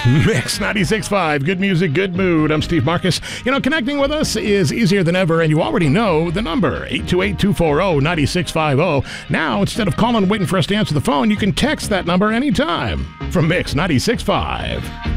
Mix 96.5, good music, good mood. I'm Steve Marcus. You know, connecting with us is easier than ever, and you already know the number, 828-240-9650. Now, instead of calling and waiting for us to answer the phone, you can text that number anytime from Mix 96.5.